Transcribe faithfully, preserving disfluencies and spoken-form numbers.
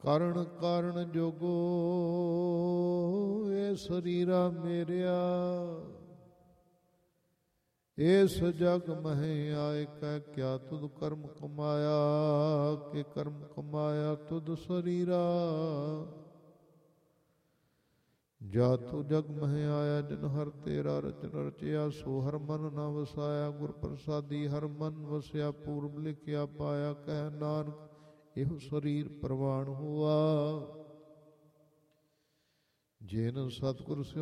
ਕਰਨ ਕਾਰਨ ਜੋਗੋ ਇਹ ਸਰੀਰਾ ਮੇਰਿਆ, ਇਸ ਜਗ ਮਹਿ ਆਏ ਕੈ ਕਿਆ ਤੁਧ ਕਰਮ ਕਮਾਇਆ, ਕਿ ਕਰਮ ਕਮਾਇਆ ਤੁਧ ਸਰੀਰਾ। ਜਾ ਤੂ ਜਗ ਮਹਿ ਆਇਆ ਜਿਨ ਹਰ ਤੇਰਾ ਰਚਨ ਰਚਿਆ, ਸੋ ਹਰ ਮਨ ਨਾ ਵਸਾਇਆ। ਗੁਰ ਪ੍ਰਸਾਦੀ ਹਰ ਮਨ ਵਸਿਆ, ਪੂਰਬ ਲਿਖਿਆ ਪਾਇਆ। ਕਹਿ ਨਾਨਕ ਇਹੋ ਸਰੀਰ ਪ੍ਰਵਾਨ ਹੋਆ, ਜਿਨ ਸਤਿਗੁਰ ਸਿਉ